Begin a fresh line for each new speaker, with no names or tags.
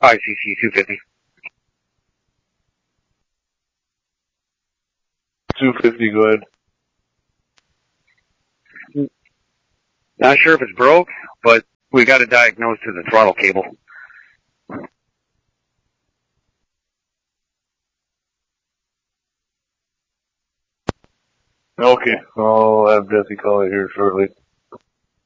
ICC 250.
250, go ahead.
Not sure if it's broke, but we got it diagnosed to the throttle cable.
Okay, I'll have Jesse call it here shortly.